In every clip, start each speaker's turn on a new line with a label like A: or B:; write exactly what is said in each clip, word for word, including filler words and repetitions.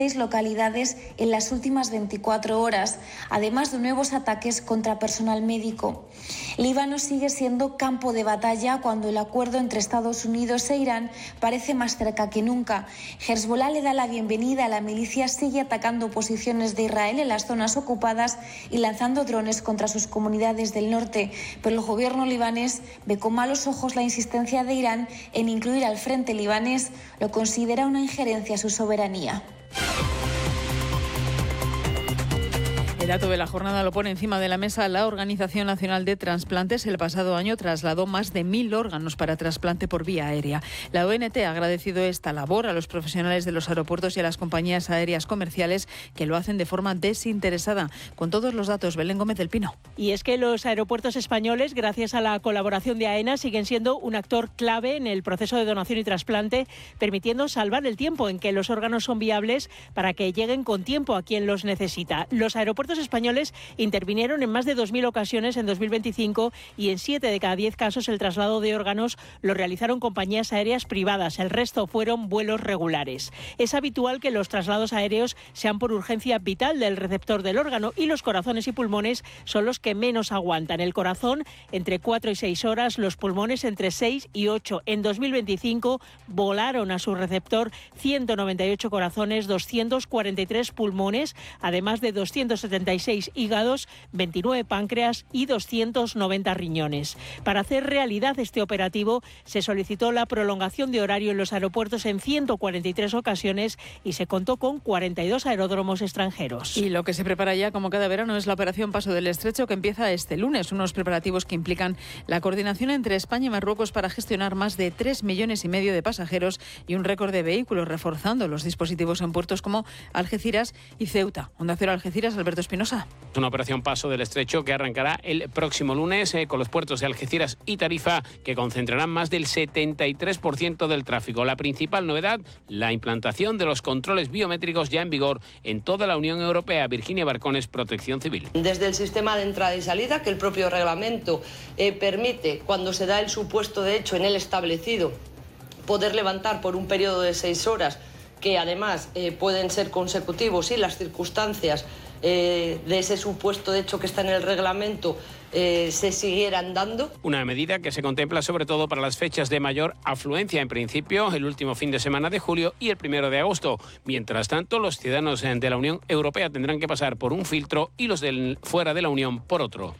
A: localidades en las últimas veinticuatro horas, además de nuevos ataques contra personal médico. Líbano sigue siendo campo de batalla cuando el acuerdo entre Estados Unidos e Irán parece más cerca que nunca. Hezbollah le da la bienvenida, la milicia sigue atacando posiciones de Israel en las zonas ocupadas y lanzando drones contra sus comunidades del norte, pero el gobierno libanés ve con malos ojos la insistencia de Irán en incluir al frente libanés, lo considera una injerencia a su soberanía.
B: El dato de la jornada lo pone encima de la mesa la Organización Nacional de Transplantes. El pasado año trasladó más de mil órganos para trasplante por vía aérea. La O N T ha agradecido esta labor a los profesionales de los aeropuertos y a las compañías aéreas comerciales que lo hacen de forma desinteresada. Con todos los datos, Belén Gómez del Pino.
C: Y es que los aeropuertos españoles, gracias a la colaboración de AENA, siguen siendo un actor clave en el proceso de donación y trasplante, permitiendo salvar el tiempo en que los órganos son viables para que lleguen con tiempo a quien los necesita. Los aeropuertos españoles intervinieron en más de dos mil ocasiones en dos mil veinticinco y en siete de cada diez casos el traslado de órganos lo realizaron compañías aéreas privadas. El resto fueron vuelos regulares. Es habitual que los traslados aéreos sean por urgencia vital del receptor del órgano y los corazones y pulmones son los que menos aguantan. El corazón entre cuatro y seis horas, los pulmones entre seis y ocho. En dos mil veinticinco volaron a su receptor ciento noventa y ocho corazones, doscientos cuarenta y tres pulmones, además de doscientos setenta y seis hígados, veintinueve páncreas y doscientos noventa riñones. Para hacer realidad este operativo se solicitó la prolongación de horario en los aeropuertos en ciento cuarenta y tres ocasiones y se contó con cuarenta y dos aeródromos extranjeros.
B: Y lo que se prepara ya como cada verano es la operación Paso del Estrecho, que empieza este lunes. Unos preparativos que implican la coordinación entre España y Marruecos para gestionar más de tres millones y medio de pasajeros y un récord de vehículos, reforzando los dispositivos en puertos como Algeciras y Ceuta. Onda Cero Algeciras, Alberto Espinosa.
D: Es una operación Paso del Estrecho que arrancará el próximo lunes eh, con los puertos de Algeciras y Tarifa, que concentrarán más del setenta y tres por ciento del tráfico. La principal novedad, la implantación de los controles biométricos ya en vigor en toda la Unión Europea. Virginia Barcones, Protección Civil.
E: Desde el sistema de entrada y salida, que el propio reglamento eh, permite, cuando se da el supuesto de hecho en el establecido, poder levantar por un periodo de seis horas, que además eh, pueden ser consecutivos si las circunstancias eh, de ese supuesto de hecho que está en el reglamento eh, se siguieran dando.
D: Una medida que se contempla sobre todo para las fechas de mayor afluencia, en principio el último fin de semana de julio y el primero de agosto. Mientras tanto, los ciudadanos de la Unión Europea tendrán que pasar por un filtro y los del fuera de la Unión por otro.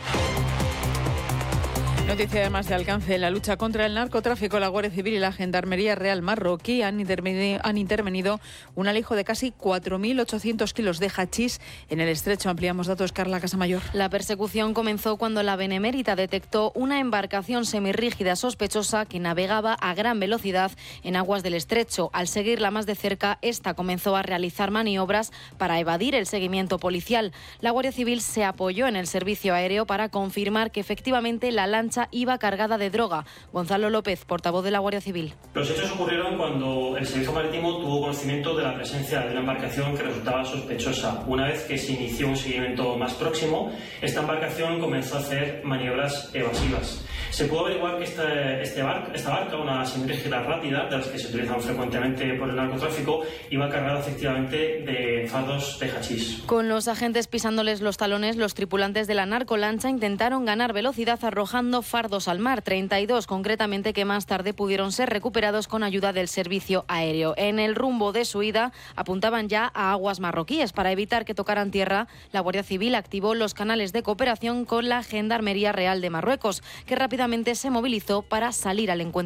B: Noticia además de alcance en la lucha contra el narcotráfico. La Guardia Civil y la Gendarmería Real marroquí han intervenido, han intervenido un alijo de casi cuatro mil ochocientos kilos de hachís en el estrecho. Ampliamos datos, Carla Casamayor.
F: La persecución comenzó cuando la Benemérita detectó una embarcación semirrígida sospechosa que navegaba a gran velocidad en aguas del estrecho. Al seguirla más de cerca, esta comenzó a realizar maniobras para evadir el seguimiento policial. La Guardia Civil se apoyó en el servicio aéreo para confirmar que efectivamente la lancha iba cargada de droga. Gonzalo López, portavoz de la Guardia Civil.
G: Los hechos ocurrieron cuando el Servicio Marítimo tuvo conocimiento de la presencia de una embarcación que resultaba sospechosa. Una vez que se inició un seguimiento más próximo, esta embarcación comenzó a hacer maniobras evasivas. Se pudo averiguar que este, este bar, esta barca, una semirrígida rápida, de las que se utilizan frecuentemente por el narcotráfico, iba cargada efectivamente de fardos de hachís.
F: Con los agentes pisándoles los talones, los tripulantes de la narcolancha intentaron ganar velocidad arrojando fardos al mar, treinta y dos concretamente, que más tarde pudieron ser recuperados con ayuda del servicio aéreo. En el rumbo de su ida apuntaban ya a aguas marroquíes. Para evitar que tocaran tierra, la Guardia Civil activó los canales de cooperación con la Gendarmería Real de Marruecos, que rápidamente se movilizó para salir al encuentro